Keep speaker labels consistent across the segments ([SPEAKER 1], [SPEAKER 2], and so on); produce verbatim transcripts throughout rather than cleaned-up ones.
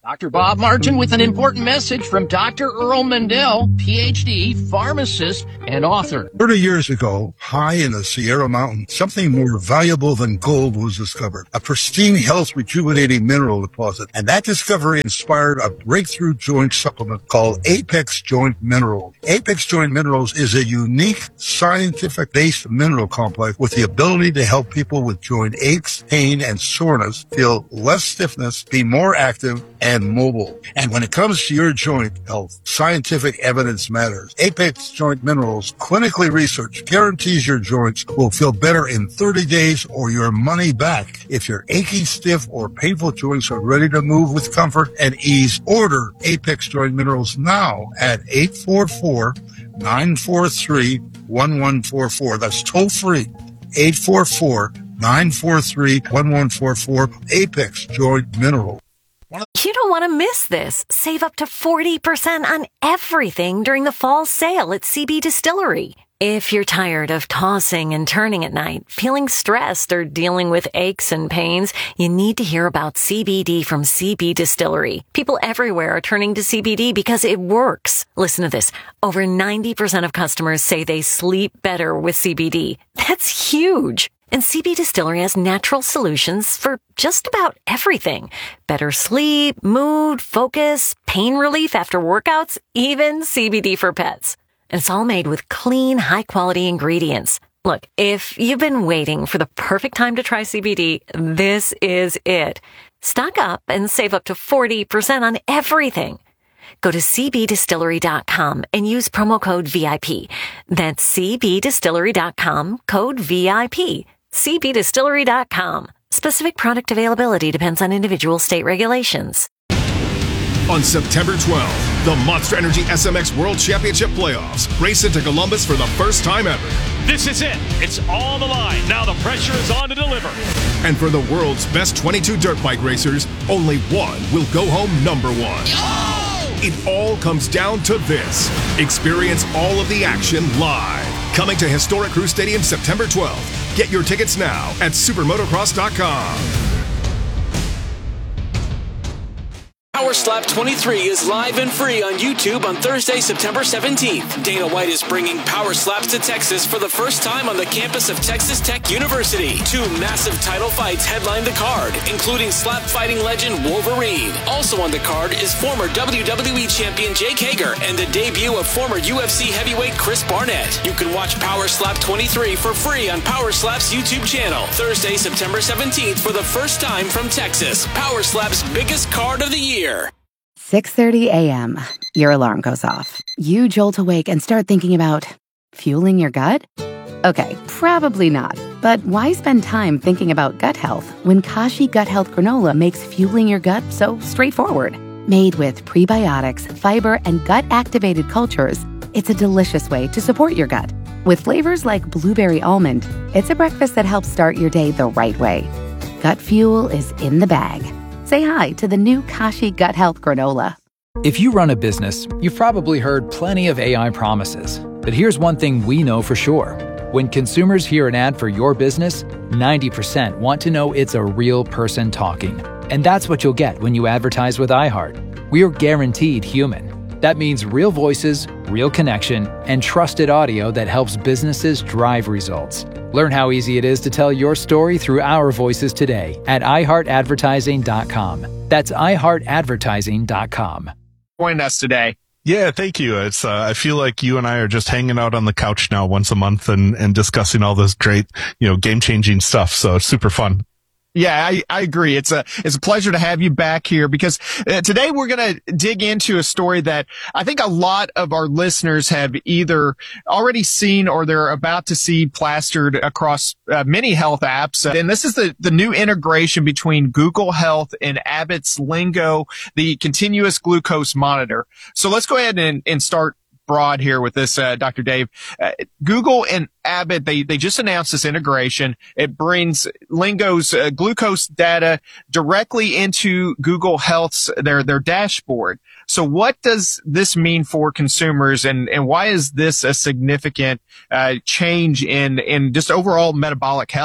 [SPEAKER 1] Doctor Bob Martin with an important message from Doctor Earl Mendel, P H D, pharmacist, and author.
[SPEAKER 2] thirty years ago, high in the Sierra Mountains, something more valuable than gold was discovered. A pristine, health rejuvenating mineral deposit. And that discovery inspired a breakthrough joint supplement called Apex Joint Minerals. Apex Joint Minerals is a unique, scientific-based mineral complex with the ability to help people with joint aches, pain, and soreness feel less stiffness, be more active, and mobile. And when it comes to your joint health, scientific evidence matters. Apex Joint Minerals, clinically researched, guarantees your joints will feel better in thirty days or your money back. If your achy, stiff, or painful joints are ready to move with comfort and ease, order Apex Joint Minerals now at eight four four, nine four three, one one four four. That's toll free. eight four four, nine four three, one one four four. Apex Joint Minerals.
[SPEAKER 3] You don't want to miss this. Save up to forty percent on everything during the fall sale at C B Distillery. If you're tired of tossing and turning at night, feeling stressed, or dealing with aches and pains, you need to hear about C B D from C B Distillery. People everywhere are turning to C B D because it works. Listen to this. Over ninety percent of customers say they sleep better with C B D. That's huge. And C B Distillery has natural solutions for just about everything. Better sleep, mood, focus, pain relief after workouts, even C B D for pets. And it's all made with clean, high-quality ingredients. Look, if you've been waiting for the perfect time to try C B D, this is it. Stock up and save up to forty percent on everything. Go to c b distillery dot com and use promo code V I P. That's c b distillery dot com, code V I P. c b distillery dot com. Specific product availability depends on individual state regulations.
[SPEAKER 4] On September twelfth, the Monster Energy S M X World Championship Playoffs race into Columbus for the first time ever.
[SPEAKER 5] This is it. It's on the line. Now the pressure is on to deliver.
[SPEAKER 4] And for the world's best twenty-two dirt bike racers, only one will go home number one. Oh! It all comes down to this. Experience all of the action live. Coming to historic Crew Stadium September twelfth. Get your tickets now at supermotocross dot com.
[SPEAKER 6] Power Slap twenty-three is live and free on YouTube on Thursday, September seventeenth. Dana White is bringing Power Slaps to Texas for the first time on the campus of Texas Tech University. Two massive title fights headline the card, including slap fighting legend Wolverine. Also on the card is former W W E champion Jake Hager and the debut of former U F C heavyweight Chris Barnett. You can watch Power Slap twenty-three for free on Power Slap's YouTube channel. Thursday, September seventeenth for the first time from Texas. Power Slap's biggest card of the year.
[SPEAKER 7] six thirty a.m. Your alarm goes off. You jolt awake and start thinking about fueling your gut? Okay, probably not. But why spend time thinking about gut health when Kashi Gut Health Granola makes fueling your gut so straightforward? Made with prebiotics, fiber, and gut-activated cultures, it's a delicious way to support your gut. With flavors like blueberry almond, it's a breakfast that helps start your day the right way. Gut fuel is in the bag. Say hi to the new Kashi Gut Health Granola.
[SPEAKER 8] If you run a business, you've probably heard plenty of A I promises. But here's one thing we know for sure. When consumers hear an ad for your business, ninety percent want to know it's a real person talking. And that's what you'll get when you advertise with iHeart. We're guaranteed human. That means real voices, real connection, and trusted audio that helps businesses drive results. Learn how easy it is to tell your story through our voices today at i heart advertising dot com. That's i heart advertising dot com.
[SPEAKER 9] Joining us today.
[SPEAKER 10] Yeah, thank you. It's uh, I feel like you and I are just hanging out on the couch now once a month and, and discussing all this great, you know, game-changing stuff. So it's super fun.
[SPEAKER 9] Yeah, I, I agree. It's a, it's a pleasure to have you back here because uh, today we're going to dig into a story that I think a lot of our listeners have either already seen or they're about to see plastered across uh, many health apps. And this is the, the new integration between Google Health and Abbott's Lingo, the continuous glucose monitor. So let's go ahead and, and start broad here with this, uh, Doctor Dave. Uh, Google and Abbott, they, they just announced this integration. It brings Lingo's uh, glucose data directly into Google Health's, their, their dashboard. So what does this mean for consumers and, and why is this a significant, uh, change in, in just overall metabolic health?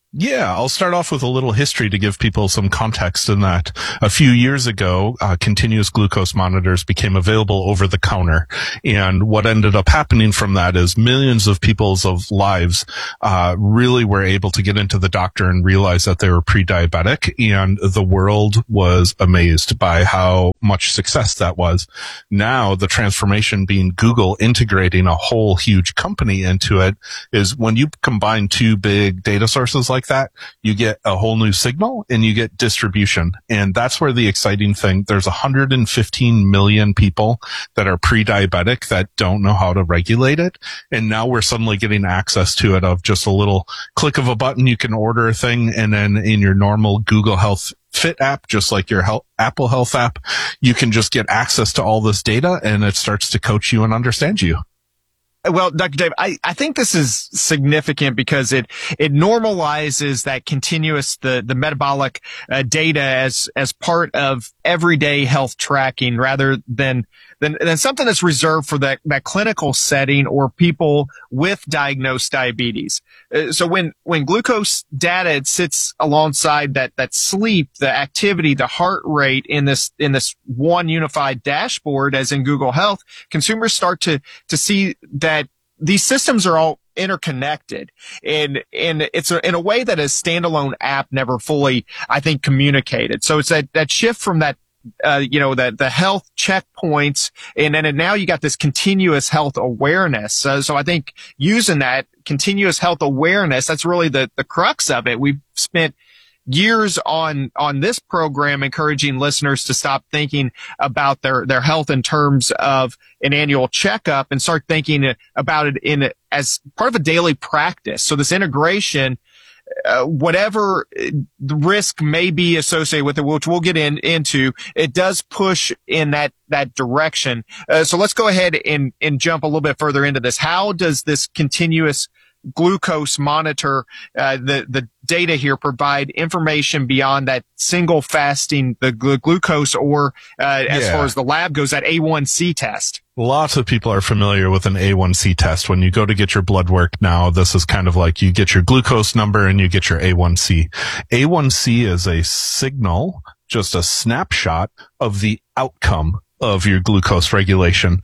[SPEAKER 10] Yeah, I'll start off with a little history to give people some context in that. A few years ago, uh, continuous glucose monitors became available over the counter. And what ended up happening from that is millions of people's of lives uh, really were able to get into the doctor and realize that they were pre-diabetic. And the world was amazed by how much success that was. Now, the transformation being Google integrating a whole huge company into it is when you combine two big data sources like that, you get a whole new signal and you get distribution. And that's where the exciting thing, there's one hundred fifteen million people that are pre-diabetic that don't know how to regulate it. And now we're suddenly getting access to it of just a little click of a button. You can order a thing, and then in your normal Google Health Fit app, just like your health, Apple Health app, you can just get access to all this data, and it starts to coach you and understand you.
[SPEAKER 9] Well, Doctor Dave, I, I think this is significant because it, it normalizes that continuous, the, the metabolic uh, data as, as part of everyday health tracking rather than, than, than something that's reserved for that, that clinical setting or people with diagnosed diabetes. Uh, so when, when glucose data it sits alongside that, that sleep, the activity, the heart rate in this, in this one unified dashboard, as in Google Health, consumers start to, to see that these systems are all interconnected, and and it's a, in a way that a standalone app never fully, I think, communicated. So it's that that shift from that, uh, you know, that the health checkpoints, and then and now you got this continuous health awareness. So, so I think using that continuous health awareness, that's really the the crux of it. We've spent years on, on this program encouraging listeners to stop thinking about their, their health in terms of an annual checkup and start thinking about it in as part of a daily practice. So this integration, uh, whatever the risk may be associated with it, which we'll get in, into, it does push in that, that direction. Uh, so let's go ahead and, and jump a little bit further into this. How does this continuous glucose monitor, uh, the, the data here provide information beyond that single fasting, the gl- glucose or, uh, as
[SPEAKER 10] yeah.
[SPEAKER 9] far as the lab goes, that A one C test?
[SPEAKER 10] Lots of people are familiar with an A one C test. When you go to get your blood work now, this is kind of like you get your glucose number and you get your A one C. A one C is a signal, just a snapshot of the outcome of your glucose regulation.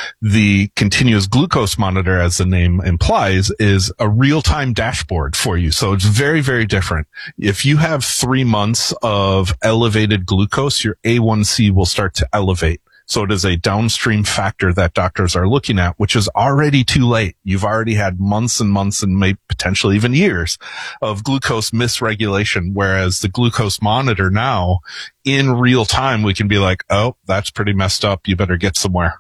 [SPEAKER 10] The continuous glucose monitor, as the name implies, is a real-time dashboard for you. So it's very, very different. If you have three months of elevated glucose, your A one C will start to elevate. So it is a downstream factor that doctors are looking at, which is already too late. You've already had months and months and maybe potentially even years of glucose misregulation. Whereas the glucose monitor now, in real time, we can be like, oh, that's pretty messed up. You better get somewhere.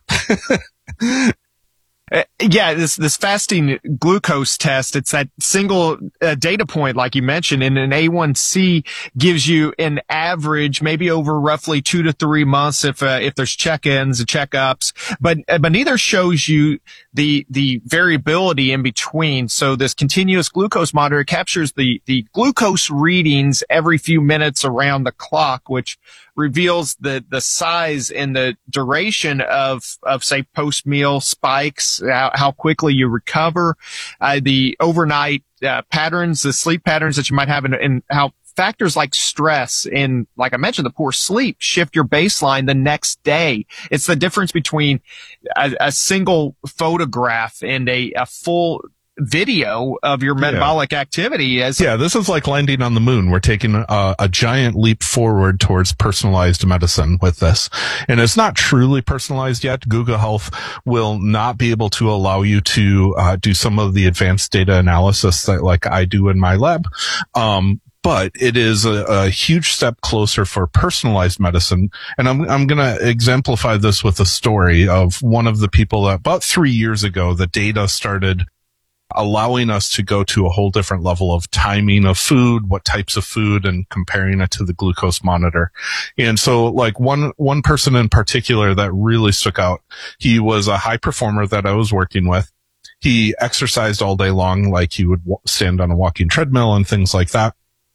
[SPEAKER 9] Uh, yeah, this, this fasting glucose test, it's that single uh, data point, like you mentioned, and an A one C gives you an average, maybe over roughly two to three months if, uh, if there's check-ins and checkups, but, uh, but neither shows you the, the variability in between. So this continuous glucose monitor captures the, the glucose readings every few minutes around the clock, which reveals the, the size and the duration of, of say post-meal spikes, how, how quickly you recover, uh, the overnight, uh, patterns, the sleep patterns that you might have, and, and how factors like stress and, like I mentioned, the poor sleep shift your baseline the next day. It's the difference between a, a single photograph and a, a full video of your metabolic yeah. activity. As
[SPEAKER 10] yeah, this is like landing on the moon. We're taking a, a giant leap forward towards personalized medicine with this. And it's not truly personalized yet. Google Health will not be able to allow you to uh, do some of the advanced data analysis that like I do in my lab. Um, But it is a, a huge step closer for personalized medicine. And I'm, I'm going to exemplify this with a story of one of the people that about three years ago, the data started allowing us to go to a whole different level of timing of food, what types of food, and comparing it to the glucose monitor. And so like one, one person in particular that really stuck out, he was a high performer that I was working with. He exercised all day long, like he would stand on a walking treadmill and things like that.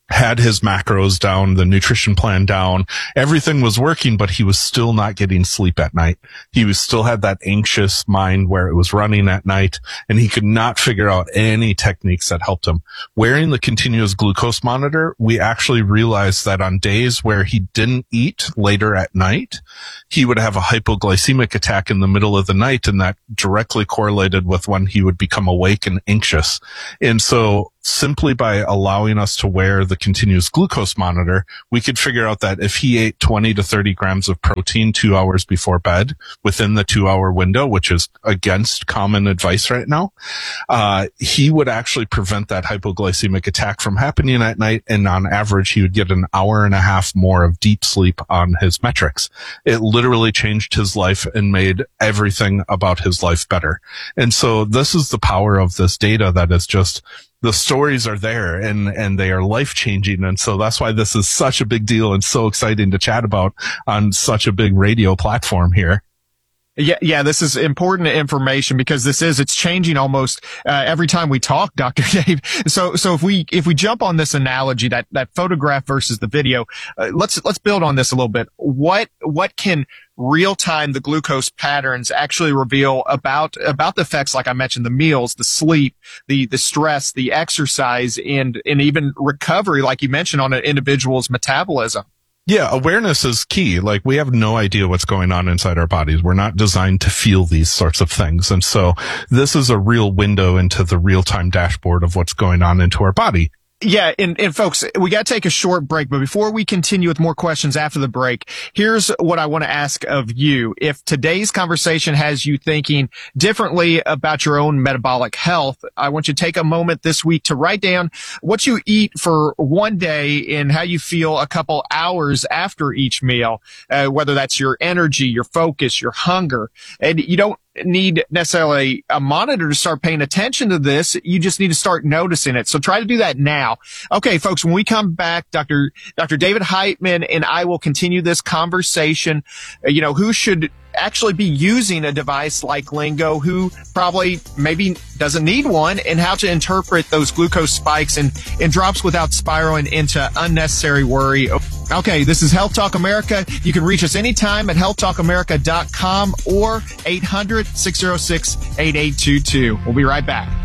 [SPEAKER 10] had his macros down, the nutrition plan down, everything was working, but he was still not getting sleep at night. He was still had that anxious mind where it was running at night, and he could not figure out any techniques that helped him. Wearing the continuous glucose monitor, we actually realized that on days where he didn't eat later at night, he would have a hypoglycemic attack in the middle of the night, and that directly correlated with when he would become awake and anxious. And so simply by allowing us to wear the continuous glucose monitor, we could figure out that if he ate twenty to thirty grams of protein two hours before bed within the two hour window, which is against common advice right now, uh, he would actually prevent that hypoglycemic attack from happening at night. And on average, he would get an hour and a half more of deep sleep on his metrics. It literally changed his life and made everything about his life better. And so this is the power of this data that is just, the stories are there and, and they are life changing. And so that's why this is such a big deal and so exciting to chat about on such a big radio platform here.
[SPEAKER 9] Yeah, yeah, this is important information because this is, it's changing almost, uh, every time we talk, Doctor Dave. So, so if we, if we jump on this analogy, that, that photograph versus the video, uh, let's, let's build on this a little bit. What, what can real time, the glucose patterns actually reveal about, about the effects, like I mentioned, the meals, the sleep, the, the stress, the exercise, and, and even recovery, like you mentioned, on an individual's metabolism?
[SPEAKER 10] Yeah, awareness is key. Like, we have no idea what's going on inside our bodies. We're not designed to feel these sorts of things. And so this is a real window into the real-time dashboard of what's going on into our body.
[SPEAKER 9] Yeah, and, and folks, we got to take a short break, but before we continue with more questions after the break, here's what I want to ask of you. If today's conversation has you thinking differently about your own metabolic health, I want you to take a moment this week to write down what you eat for one day and how you feel a couple hours after each meal, uh, whether that's your energy, your focus, your hunger. And you don't need necessarily a monitor to start paying attention to this. You just need to start noticing it. So try to do that now. Okay, folks, when we come back, Doctor Doctor David Heitman and I will continue this conversation. Uh, you know, who should actually be using a device like Lingo, who probably maybe doesn't need one, and how to interpret those glucose spikes and, and drops without spiraling into unnecessary worry. Okay, this is Health Talk America. You can reach us anytime at health talk america dot com or eight hundred, six oh six, eight eight two two. We'll be right back.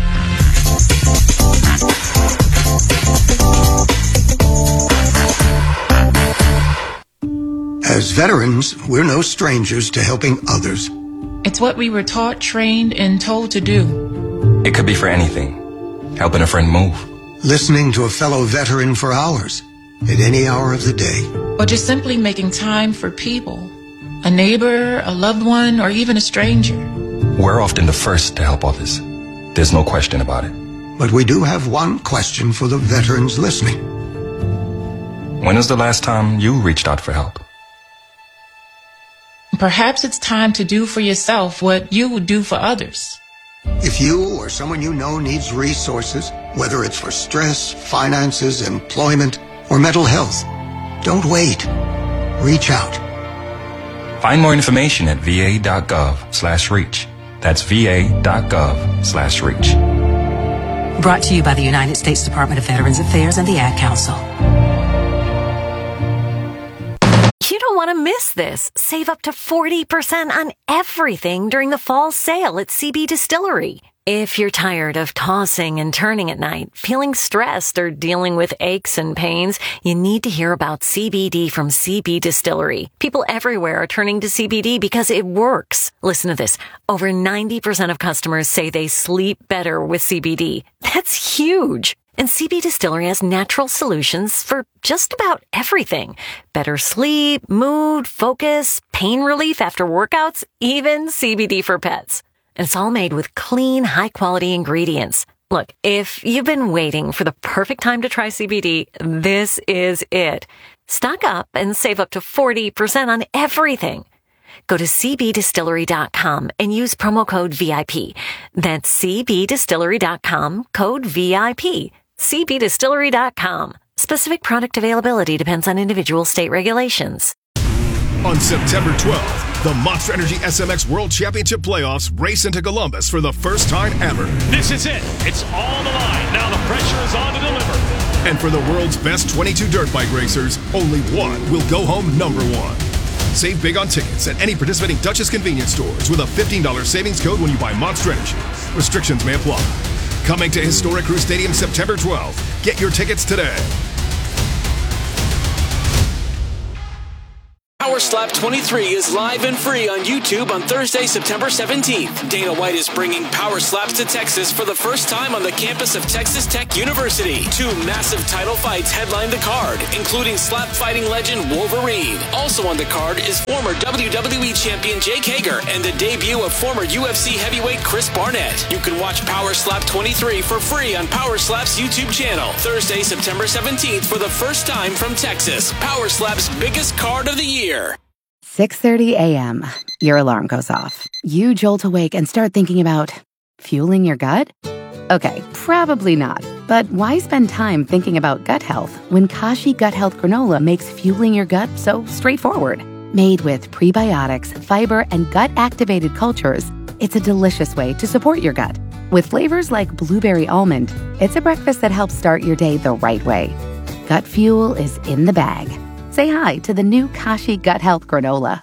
[SPEAKER 11] As veterans, we're no strangers to helping others.
[SPEAKER 12] It's what we were taught, trained, and told to do.
[SPEAKER 13] It could be for anything. Helping a friend move.
[SPEAKER 11] Listening to a fellow veteran for hours, at any hour of the day.
[SPEAKER 12] Or just simply making time for people. A neighbor, a loved one, or even a stranger.
[SPEAKER 13] We're often the first to help others. There's no question about it.
[SPEAKER 11] But we do have one question for the veterans listening.
[SPEAKER 13] When was the last time you reached out for help?
[SPEAKER 12] Perhaps it's time to do for yourself what you would do for others.
[SPEAKER 11] If you or someone you know needs resources, whether it's for stress, finances, employment, or mental health, don't wait. Reach out.
[SPEAKER 13] Find more information at va.gov slash reach. That's va.gov slash reach.
[SPEAKER 14] Brought to you by the United States Department of Veterans Affairs and the Ad Council.
[SPEAKER 3] You don't want to miss this. Save up to forty percent on everything during the fall sale at C B Distillery. If you're tired of tossing and turning at night, feeling stressed, or dealing with aches and pains, you need to hear about C B D from C B Distillery. People everywhere are turning to C B D because it works. Listen to this. Over ninety percent of customers say they sleep better with C B D. That's huge. And C B Distillery has natural solutions for just about everything. Better sleep, mood, focus, pain relief after workouts, even C B D for pets. And it's all made with clean, high-quality ingredients. Look, if you've been waiting for the perfect time to try C B D, this is it. Stock up and save up to forty percent on everything. Go to c b distillery dot com and use promo code V I P. That's c b distillery dot com, code V I P. c b distillery dot com. Specific product availability depends on individual state regulations.
[SPEAKER 4] On September twelfth, the Monster Energy S M X World Championship Playoffs race into Columbus for the first time ever.
[SPEAKER 5] This is it. It's all on the line. Now the pressure is on to deliver.
[SPEAKER 4] And for the world's best twenty-two dirt bike racers, only one will go home number one. Save big on tickets at any participating Duchess convenience stores with a fifteen dollars savings code when you buy Monster Energy. Restrictions may apply. Coming to Historic Crew Stadium September twelfth. Get your tickets today.
[SPEAKER 6] Power Slap twenty-three is live and free on YouTube on Thursday, September seventeenth. Dana White is bringing Power Slaps to Texas for the first time on the campus of Texas Tech University. Two massive title fights headline the card, including slap fighting legend Wolverine. Also on the card is former W W E champion Jake Hager and the debut of former U F C heavyweight Chris Barnett. You can watch Power Slap twenty-three for free on Power Slap's YouTube channel. Thursday, September seventeenth for the first time from Texas. Power Slap's biggest card of the year.
[SPEAKER 7] six thirty a.m. Your alarm goes off. You jolt awake and start thinking about fueling your gut? Okay, probably not. But why spend time thinking about gut health when Kashi Gut Health Granola makes fueling your gut so straightforward? Made with prebiotics, fiber, and gut-activated cultures, it's a delicious way to support your gut. With flavors like blueberry almond, it's a breakfast that helps start your day the right way. Gut fuel is in the bag. Say hi to the new Kashi Gut Health Granola.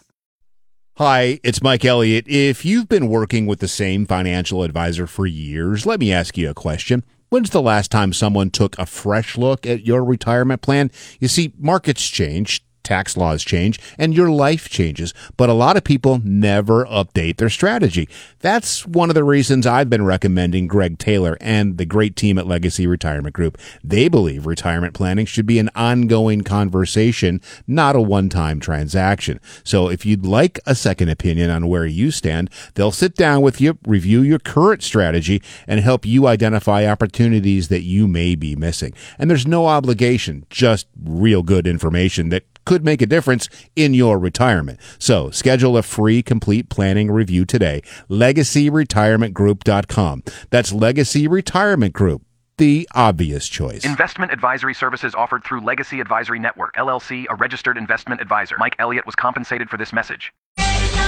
[SPEAKER 15] Hi, it's Mike Elliott. If you've been working with the same financial advisor for years, let me ask you a question. When's the last time someone took a fresh look at your retirement plan? You see, markets change, tax laws change, and your life changes, but a lot of people never update their strategy. That's one of the reasons I've been recommending Greg Taylor and the great team at Legacy Retirement Group. They believe retirement planning should be an ongoing conversation, not a one-time transaction. So if you'd like a second opinion on where you stand, they'll sit down with you, review your current strategy, and help you identify opportunities that you may be missing. And there's no obligation, just real good information that could make a difference in your retirement. So schedule a free complete planning review today. legacy retirement group dot com. That's Legacy Retirement Group, the obvious choice.
[SPEAKER 16] Investment advisory services offered through Legacy Advisory Network, L L C, a registered investment advisor. Mike Elliott was compensated for this message.